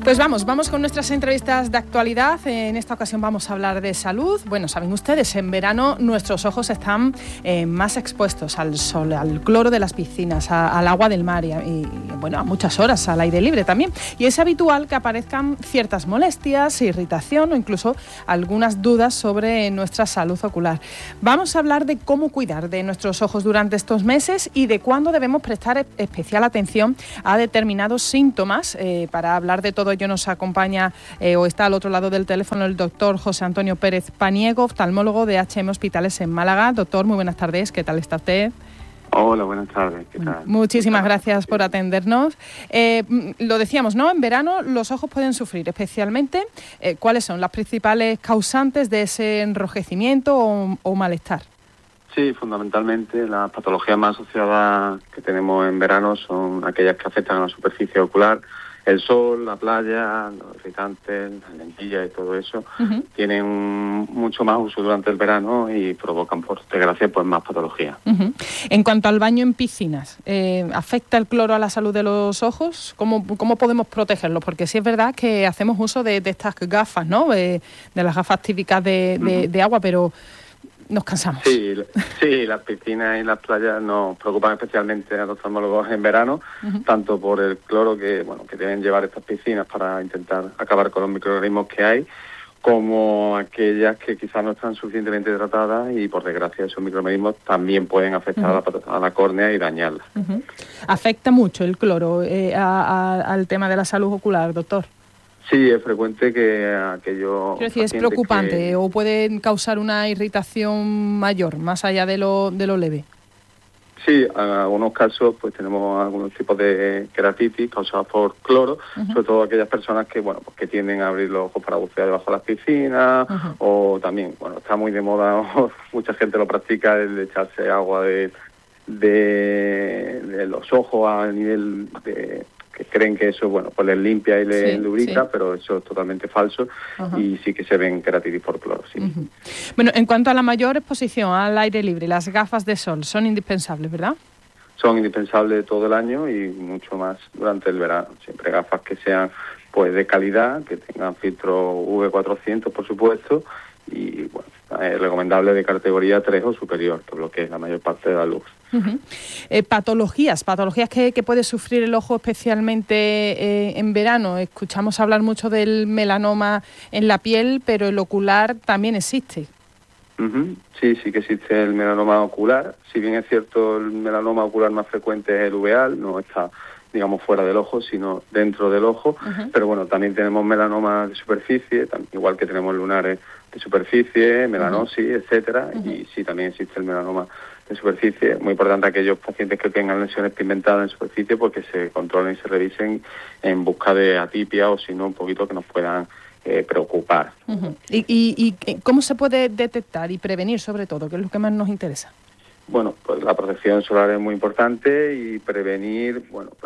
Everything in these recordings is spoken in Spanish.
Pues vamos con nuestras entrevistas de actualidad. En esta ocasión vamos a hablar de salud. Bueno, saben ustedes, en verano nuestros ojos están más expuestos al sol, al cloro de las piscinas, al agua del mar y bueno, a muchas horas al aire libre también. Y es habitual que aparezcan ciertas molestias, irritación o incluso algunas dudas sobre nuestra salud ocular. Vamos a hablar de cómo cuidar de nuestros ojos durante estos meses y de cuándo debemos prestar especial atención a determinados síntomas. Para hablar de todo ello nos acompaña o está al otro lado del teléfono el doctor José Antonio Pérez Paniego, oftalmólogo de H&M Hospitales en Málaga. Doctor, muy buenas tardes, ¿qué tal está usted? Hola, buenas tardes, ¿qué tal? Muchísimas gracias por atendernos. Lo decíamos, ¿no? En verano los ojos pueden sufrir, especialmente, ¿cuáles son las principales causantes de ese enrojecimiento o malestar? Sí, fundamentalmente las patologías más asociadas que tenemos en verano son aquellas que afectan a la superficie ocular. El sol, la playa, los irritantes, las lentillas y todo eso tienen mucho más uso durante el verano y provocan, por desgracia, pues más patologías. En cuanto al baño en piscinas, ¿afecta el cloro a la salud de los ojos? ¿Cómo podemos protegerlos? Porque sí es verdad que hacemos uso de estas gafas, ¿no? De las gafas típicas de agua, pero nos cansamos. Sí, las piscinas y las playas nos preocupan especialmente a los oftalmólogos en verano, tanto por el cloro que deben llevar estas piscinas para intentar acabar con los microorganismos que hay, como aquellas que quizás no están suficientemente tratadas y, por desgracia, esos microorganismos también pueden afectar a la córnea y dañarla. ¿Afecta mucho el cloro al tema de la salud ocular, doctor? Sí, es frecuente que aquellos... Quiero decir, ¿es preocupante o puede causar una irritación mayor, más allá de lo leve? Sí, en algunos casos pues tenemos algunos tipos de queratitis causadas por cloro, sobre todo aquellas personas que que tienden a abrir los ojos para bucear debajo de las piscinas, o también, está muy de moda, mucha gente lo practica, el de echarse agua de los ojos a nivel de... que creen que eso, pues les limpia y les lubrica, pero eso es totalmente falso y sí que se ven queratitis por cloro, sí. Bueno, en cuanto a la mayor exposición al aire libre, las gafas de sol son indispensables, ¿verdad? Son indispensables todo el año y mucho más durante el verano. Siempre gafas que sean pues de calidad, que tengan filtro V400, por supuesto, y es recomendable de categoría 3 o superior, que bloquee la mayor parte de la luz. Patologías que puede sufrir el ojo especialmente en verano. Escuchamos hablar mucho del melanoma en la piel, pero el ocular también existe. Sí que existe el melanoma ocular. Si bien es cierto, el melanoma ocular más frecuente es el uveal, no está, digamos, fuera del ojo, sino dentro del ojo. Pero también tenemos melanoma de superficie, igual que tenemos lunares de superficie, melanosis, etcétera. Y sí, también existe el melanoma de superficie. Es muy importante aquellos pacientes que tengan lesiones pigmentadas en superficie porque se controlen y se revisen en busca de atipia o si no un poquito que nos puedan preocupar. ¿Y cómo se puede detectar y prevenir, sobre todo, que es lo que más nos interesa? Pues la protección solar es muy importante y prevenir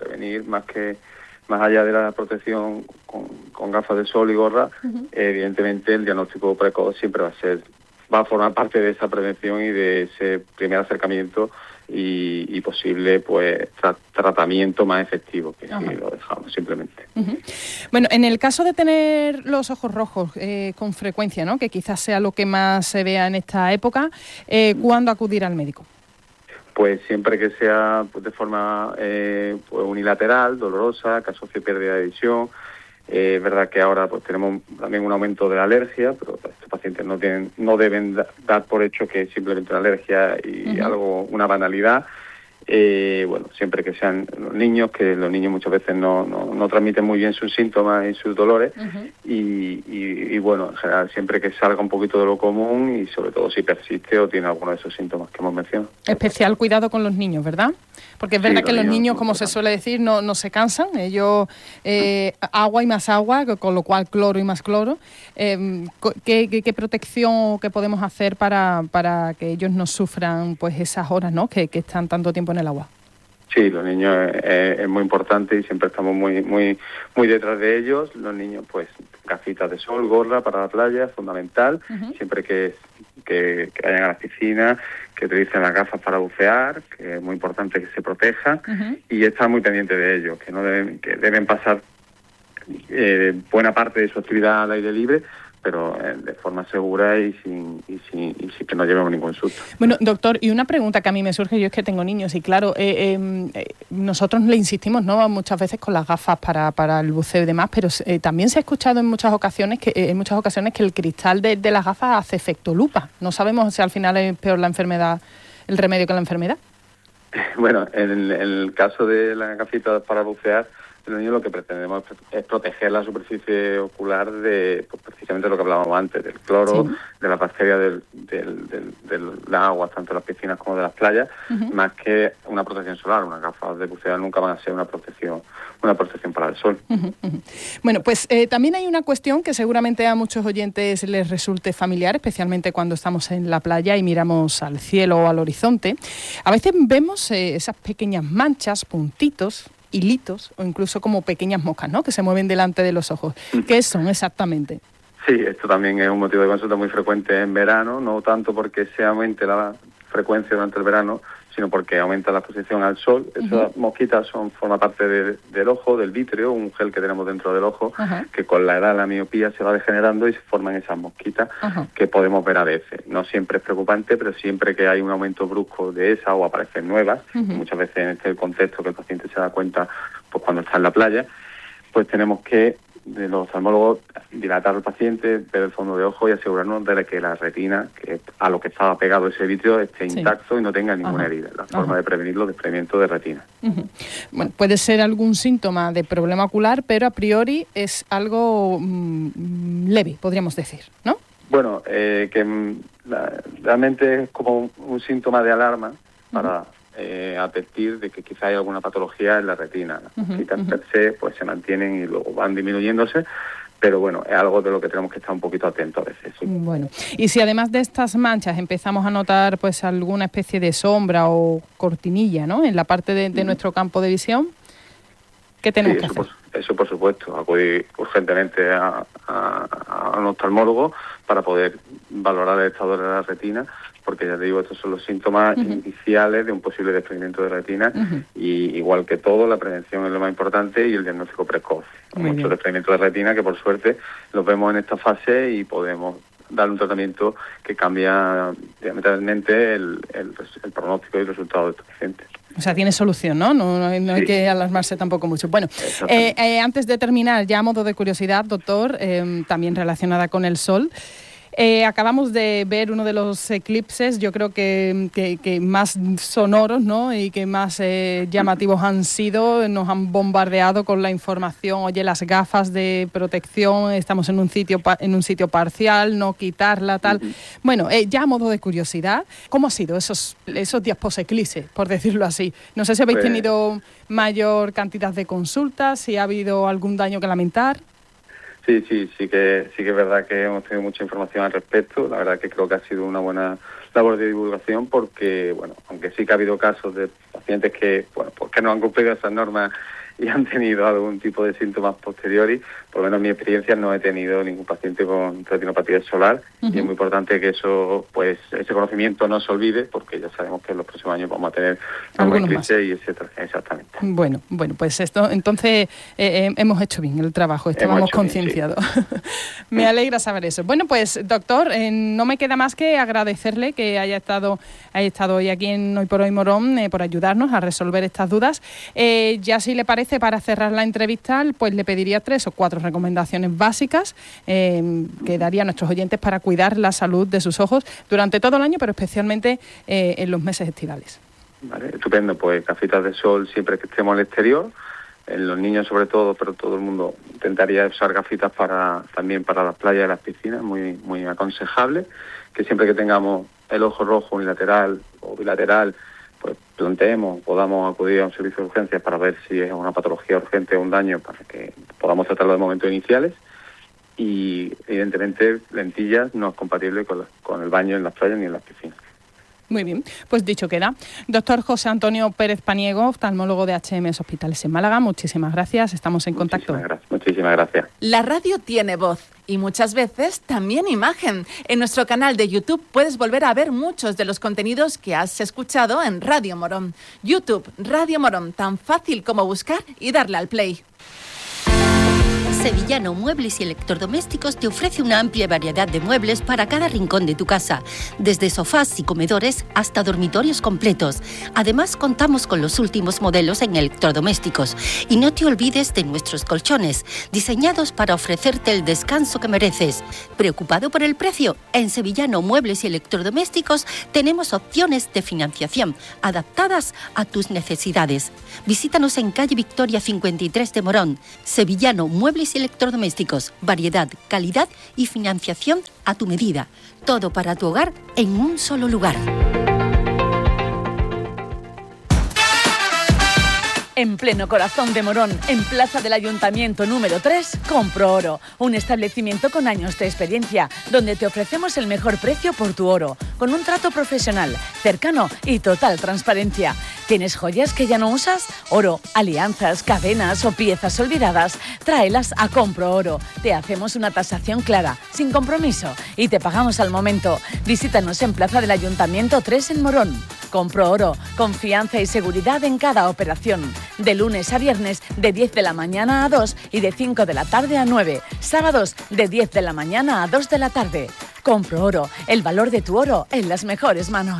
más allá de la protección con gafas de sol y gorra, evidentemente el diagnóstico precoz siempre va a formar parte de esa prevención y de ese primer acercamiento y posible tratamiento más efectivo, que si lo dejamos simplemente. Bueno, en el caso de tener los ojos rojos con frecuencia, ¿no?, que quizás sea lo que más se vea en esta época, ¿cuándo acudir al médico? Pues siempre que sea de forma unilateral, dolorosa, que asocie pérdida de visión. Es verdad que ahora tenemos también un aumento de la alergia, pero estos pacientes no deben dar por hecho que es simplemente una alergia y una banalidad. Siempre que sean los niños, que los niños muchas veces no transmiten muy bien sus síntomas y sus dolores, y en general siempre que salga un poquito de lo común y sobre todo si persiste o tiene alguno de esos síntomas que hemos mencionado. Especial cuidado con los niños, ¿verdad? Porque es verdad que los niños, como se suele decir, no se cansan. Ellos agua y más agua, con lo cual cloro y más cloro. ¿Qué protección que podemos hacer para que ellos no sufran pues esas horas, ¿no?, que están tanto tiempo en el agua? Sí, los niños es muy importante y siempre estamos muy detrás de ellos. Los niños, pues, gafitas de sol, gorra para la playa, fundamental. Siempre que vayan a la piscina, que utilicen las gafas para bucear, que es muy importante que se protejan y estar muy pendiente de ellos, que deben pasar buena parte de su actividad al aire libre, pero de forma segura y sin que no llevemos ningún susto. Bueno, doctor, y una pregunta que a mí me surge, yo es que tengo niños y claro, nosotros le insistimos, ¿no?, muchas veces con las gafas para el buceo y demás, pero también se ha escuchado en muchas ocasiones que el cristal de las gafas hace efecto lupa. No sabemos si al final es peor la enfermedad, el remedio que la enfermedad. Bueno, en el caso de las gafitas para bucear, en el niño lo que pretendemos es proteger la superficie ocular de, pues, precisamente lo que hablábamos antes, del cloro, sí, de las bacterias del agua, tanto de las piscinas como de las playas, más que una protección solar. Unas gafas de bucear nunca van a ser una protección para el sol. Bueno, pues también hay una cuestión que seguramente a muchos oyentes les resulte familiar, especialmente cuando estamos en la playa y miramos al cielo o al horizonte. A veces vemos esas pequeñas manchas, puntitos, hilitos o incluso como pequeñas moscas, ¿no?, que se mueven delante de los ojos. ¿Qué son exactamente? Sí, esto también es un motivo de consulta muy frecuente en verano, no tanto porque se aumente la frecuencia durante el verano, sino porque aumenta la exposición al sol. Esas mosquitas forman parte del ojo, del vítreo, un gel que tenemos dentro del ojo, que con la edad la miopía se va degenerando y se forman esas mosquitas que podemos ver a veces. No siempre es preocupante, pero siempre que hay un aumento brusco de esas o aparecen nuevas, muchas veces en este contexto que el paciente se da cuenta pues cuando está en la playa, pues tenemos que, de los oftalmólogos, dilatar al paciente, ver el fondo de ojo y asegurarnos de que la retina, que a lo que estaba pegado ese vitrio, esté intacto y no tenga ninguna herida. La forma de prevenirlo, desprendimiento de retina. Bueno, puede ser algún síntoma de problema ocular, pero a priori es algo leve, podríamos decir, ¿no? Bueno, realmente es como un síntoma de alarma para advertir de que quizá hay alguna patología en la retina. Las mosquitas per se pues se mantienen y luego van disminuyéndose, pero bueno, es algo de lo que tenemos que estar un poquito atentos a veces. Sí. Bueno, y si además de estas manchas empezamos a notar pues alguna especie de sombra o cortinilla, ¿no?, en la parte de nuestro campo de visión, ¿qué tenemos que hacer? Eso por supuesto, acudir urgentemente a un oftalmólogo para poder valorar el estado de la retina, porque ya te digo, estos son los síntomas iniciales de un posible desprendimiento de retina y igual que todo, la prevención es lo más importante y el diagnóstico precoz. Muchos desprendimientos de retina que por suerte los vemos en esta fase y podemos dar un tratamiento que cambia diametralmente el pronóstico y el resultado de estos pacientes. O sea, tiene solución, ¿no? No hay que alarmarse tampoco mucho. Bueno, antes de terminar, ya a modo de curiosidad, doctor, también relacionada con el sol, acabamos de ver uno de los eclipses, yo creo que más sonoros, ¿no?, y que más llamativos han sido. Nos han bombardeado con la información, oye, las gafas de protección, estamos en un sitio parcial, no quitarla, tal. Bueno, ya a modo de curiosidad, ¿cómo ha sido esos días post-eclipse, por decirlo así? No sé si habéis tenido mayor cantidad de consultas, si ha habido algún daño que lamentar. Sí que es verdad que hemos tenido mucha información al respecto. La verdad que creo que ha sido una buena labor de divulgación porque, bueno, aunque sí que ha habido casos de pacientes que, bueno, pues que no han cumplido esas normas y han tenido algún tipo de síntomas posteriores, por lo menos en mi experiencia no he tenido ningún paciente con retinopatía solar y es muy importante que ese conocimiento no se olvide porque ya sabemos que en los próximos años vamos a tener algunos eclipses y etcétera. Exactamente. Bueno, pues esto, entonces hemos hecho bien el trabajo, estábamos concienciados. Sí. Me alegra saber eso. Bueno, pues doctor, no me queda más que agradecerle que haya estado hoy aquí en Hoy por Hoy Morón por ayudarnos a resolver estas dudas. Ya si le parece, para cerrar la entrevista, pues le pediría 3 o 4 recomendaciones básicas que daría a nuestros oyentes para cuidar la salud de sus ojos durante todo el año, pero especialmente en los meses estivales. Vale, estupendo. Pues gafitas de sol siempre que estemos al exterior. En los niños sobre todo, pero todo el mundo intentaría usar gafitas también para las playas y las piscinas, muy, muy aconsejable. Que siempre que tengamos el ojo rojo unilateral o bilateral, pues podamos acudir a un servicio de urgencias para ver si es una patología urgente o un daño para que podamos tratarlo de momentos iniciales. Y evidentemente lentillas no es compatible con el baño en las playas ni en las piscinas. Muy bien, pues dicho queda. Doctor José Antonio Pérez Paniego, oftalmólogo de HMS Hospitales en Málaga, muchísimas gracias, estamos en contacto. Muchísimas gracias. La radio tiene voz y muchas veces también imagen. En nuestro canal de YouTube puedes volver a ver muchos de los contenidos que has escuchado en Radio Morón. YouTube, Radio Morón, tan fácil como buscar y darle al play. Sevillano Muebles y Electrodomésticos te ofrece una amplia variedad de muebles para cada rincón de tu casa, desde sofás y comedores hasta dormitorios completos. Además, contamos con los últimos modelos en electrodomésticos. Y no te olvides de nuestros colchones, diseñados para ofrecerte el descanso que mereces. ¿Preocupado por el precio? En Sevillano Muebles y Electrodomésticos tenemos opciones de financiación adaptadas a tus necesidades. Visítanos en calle Victoria 53 de Morón. Sevillano Muebles y Electrodomésticos. Variedad, calidad y financiación a tu medida. Todo para tu hogar en un solo lugar. En pleno corazón de Morón, en Plaza del Ayuntamiento número 3, Compro Oro, un establecimiento con años de experiencia, donde te ofrecemos el mejor precio por tu oro, con un trato profesional, cercano y total transparencia. ¿Tienes joyas que ya no usas? Oro, alianzas, cadenas o piezas olvidadas, tráelas a Compro Oro. Te hacemos una tasación clara, sin compromiso, y te pagamos al momento. Visítanos en Plaza del Ayuntamiento 3 en Morón. Compro Oro, confianza y seguridad en cada operación. De lunes a viernes, de 10 de la mañana a 2 y de 5 de la tarde a 9. Sábados, de 10 de la mañana a 2 de la tarde. Compro Oro, el valor de tu oro en las mejores manos.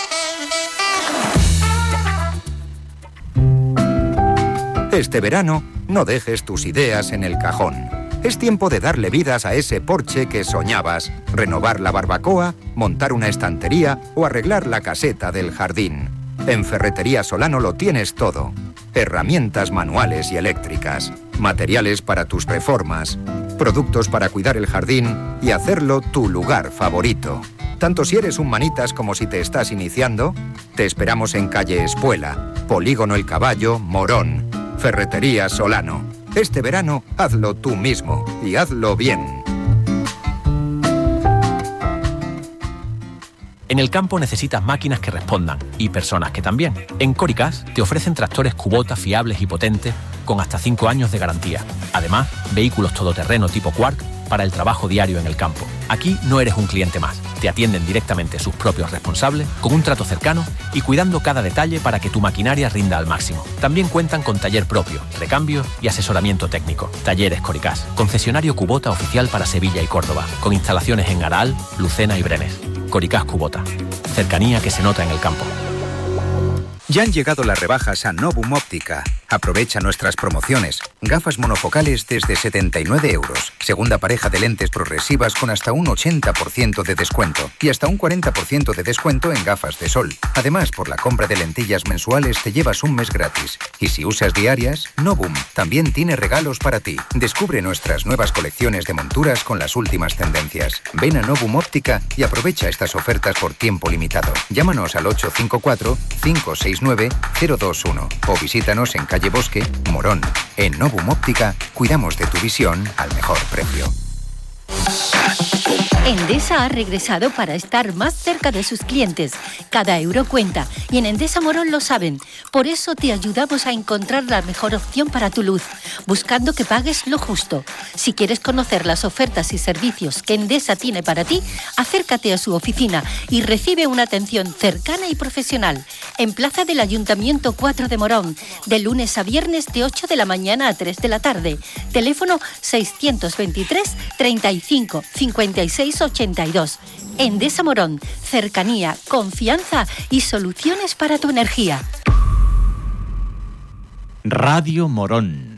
Este verano, no dejes tus ideas en el cajón. Es tiempo de darle vidas a ese porche que soñabas, renovar la barbacoa, montar una estantería o arreglar la caseta del jardín. En Ferretería Solano lo tienes todo. Herramientas manuales y eléctricas, materiales para tus reformas, productos para cuidar el jardín y hacerlo tu lugar favorito. Tanto si eres un manitas como si te estás iniciando, te esperamos en calle Espuela, Polígono El Caballo, Morón. Ferretería Solano. Este verano, hazlo tú mismo y hazlo bien. En el campo necesitas máquinas que respondan y personas que también. En Coricas te ofrecen tractores Kubota fiables y potentes con hasta 5 años de garantía. Además, vehículos todoterreno tipo Quark para el trabajo diario en el campo. Aquí no eres un cliente más. Te atienden directamente sus propios responsables, con un trato cercano y cuidando cada detalle para que tu maquinaria rinda al máximo. También cuentan con taller propio, recambio y asesoramiento técnico. Talleres Coricas, concesionario Kubota oficial para Sevilla y Córdoba, con instalaciones en Aral, Lucena y Brenes. Coricas Kubota, cercanía que se nota en el campo. Ya han llegado las rebajas a Novum Óptica. Aprovecha nuestras promociones. Gafas monofocales desde 79 euros. Segunda pareja de lentes progresivas con hasta un 80% de descuento. Y hasta un 40% de descuento en gafas de sol. Además, por la compra de lentillas mensuales te llevas un mes gratis. Y si usas diarias, Novum también tiene regalos para ti. Descubre nuestras nuevas colecciones de monturas con las últimas tendencias. Ven a Novum Óptica y aprovecha estas ofertas por tiempo limitado. Llámanos al 854-569-021 o visítanos en calle Bosque, Morón. En Novum Óptica cuidamos de tu visión al mejor precio. Endesa ha regresado para estar más cerca de sus clientes. Cada euro cuenta y en Endesa Morón lo saben. Por eso te ayudamos a encontrar la mejor opción para tu luz, buscando que pagues lo justo. Si quieres conocer las ofertas y servicios que Endesa tiene para ti, acércate a su oficina y recibe una atención cercana y profesional. En Plaza del Ayuntamiento 4 de Morón, de lunes a viernes de 8 de la mañana a 3 de la tarde. Teléfono 623 35 56 82. Endesa Morón, cercanía, confianza y soluciones para tu energía. Radio Morón.